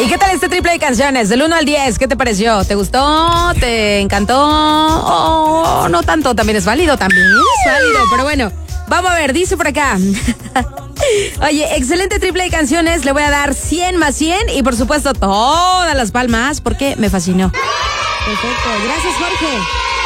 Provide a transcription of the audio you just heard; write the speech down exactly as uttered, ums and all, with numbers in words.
¿Y qué tal este triple de canciones? Del uno al diez, ¿qué te pareció? ¿Te gustó? ¿Te encantó? ¿O no tanto? También es válido, también es válido. Pero bueno, vamos a ver, dice por acá. Oye, excelente triple de canciones. Le voy a dar cien más cien y por supuesto todas las palmas porque me fascinó. Perfecto, gracias Jorge.